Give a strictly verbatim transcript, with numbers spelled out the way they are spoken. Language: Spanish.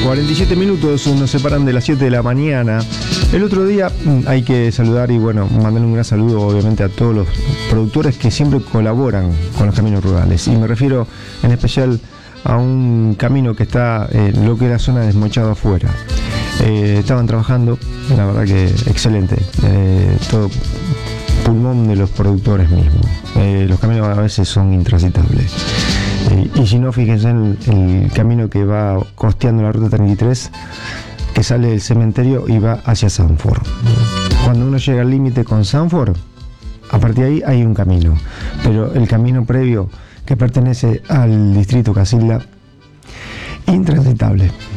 cuarenta y siete minutos nos separan de las siete de la mañana. El otro día hay que saludar y bueno, mandar un gran saludo obviamente a todos los productores que siempre colaboran con los caminos rurales. Y me refiero en especial a un camino que está en lo que es la zona de Desmochado afuera. Eh, estaban trabajando, la verdad que excelente. Eh, todo pulmón de los productores mismos. Eh, los caminos a veces son intransitables. Eh, y si no, fíjense en el, el camino que va costeando la ruta treinta y tres, que sale del cementerio y va hacia Sanford. Cuando uno llega al límite con Sanford, a partir de ahí hay un camino, pero el camino previo, que pertenece al distrito Casilda, intransitable.